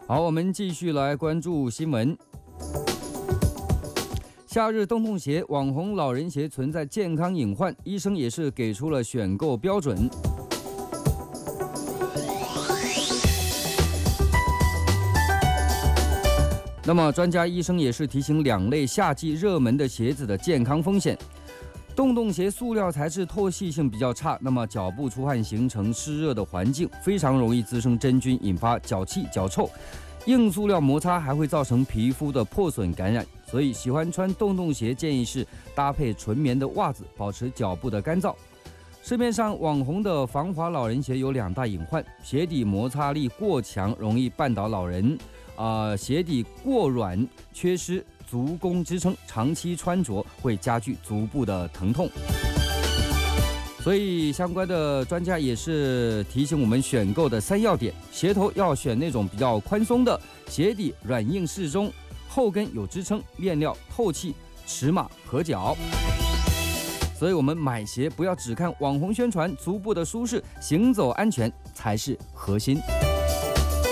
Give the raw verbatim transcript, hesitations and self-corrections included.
好，我们继续来关注新闻。夏日洞洞鞋、网红老人鞋存在健康隐患，医生也是给出了选购标准。那么，专家医生也是提醒两类夏季热门的鞋子的健康风险。洞洞鞋塑料材质透气性比较差，那么脚部出汗形成湿热的环境，非常容易滋生真菌，引发脚气、脚臭。硬塑料摩擦还会造成皮肤的破损感染，所以喜欢穿洞洞鞋建议是搭配纯棉的袜子，保持脚部的干燥。市面上网红的防滑老人鞋有两大隐患：鞋底摩擦力过强，容易绊倒老人；啊、呃，鞋底过软，缺失足弓支撑，长期穿着会加剧足部的疼痛。所以相关的专家也是提醒我们选购的三要点：鞋头要选那种比较宽松的，鞋底软硬适中，后跟有支撑，面料透气，尺码合脚。所以我们买鞋不要只看网红宣传，足部的舒适、行走安全才是核心。